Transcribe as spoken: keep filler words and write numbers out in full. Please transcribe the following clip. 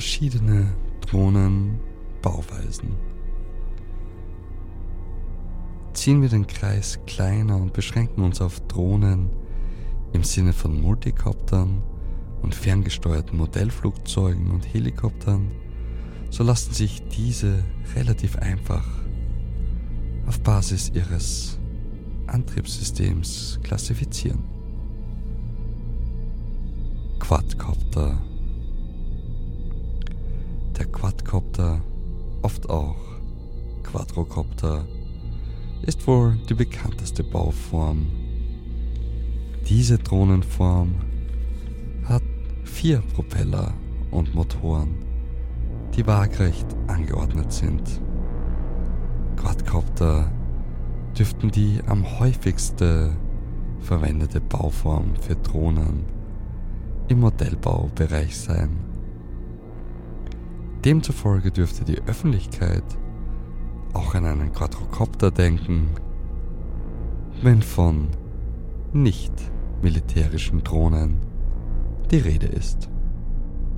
verschiedene Drohnenbauweisen. Ziehen wir den Kreis kleiner und beschränken uns auf Drohnen im Sinne von Multicoptern und ferngesteuerten Modellflugzeugen und Helikoptern, so lassen sich diese relativ einfach auf Basis ihres Antriebssystems klassifizieren. Quadcopter. Der Quadcopter, oft auch Quadrocopter, ist wohl die bekannteste Bauform. Diese Drohnenform hat vier Propeller und Motoren, die waagrecht angeordnet sind. Quadcopter dürften die am häufigste verwendete Bauform für Drohnen im Modellbaubereich sein. Demzufolge dürfte die Öffentlichkeit auch an einen Quadrocopter denken, wenn von nicht militärischen Drohnen die Rede ist.